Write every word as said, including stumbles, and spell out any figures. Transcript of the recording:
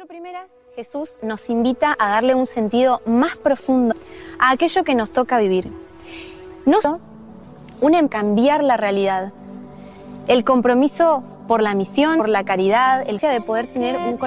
cuatro primeras, Jesús nos invita a darle un sentido más profundo a aquello que nos toca vivir. No solo un en cambiar la realidad, el compromiso por la misión, por la caridad, el de poder tener un